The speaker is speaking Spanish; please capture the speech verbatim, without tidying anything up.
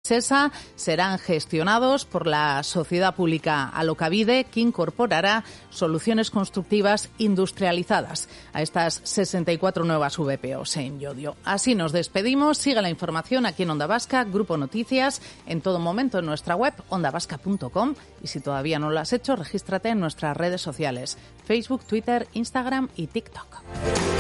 Sesa serán gestionados por la sociedad pública Alokabide, que incorporará soluciones constructivas industrializadas a estas sesenta y cuatro nuevas V P Os en Llodio. Así nos despedimos. Siga la información aquí en Onda Vasca, Grupo Noticias, en todo momento en nuestra web onda vasca punto com, y si todavía no lo has hecho, regístrate en nuestras redes sociales: Facebook, Twitter, Instagram y TikTok.